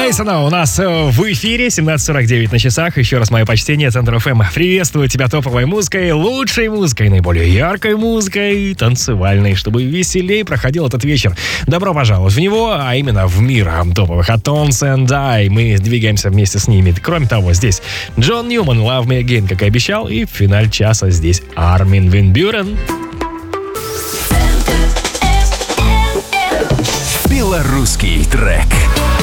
Мейсона у нас в эфире 17:49 на часах. Еще раз мое почтение, Центр ФМ. Приветствую тебя топовой музыкой, лучшей музыкой, наиболее яркой музыкой, танцевальной, чтобы веселее проходил этот вечер. Добро пожаловать в него, а именно в мир топовых от Tones and I. Мы двигаемся вместе с ними. Кроме того, здесь Джон Ньюман, Love Me Again, как и обещал, и в финале часа здесь Армин ван Бюрен. Белорусский трек.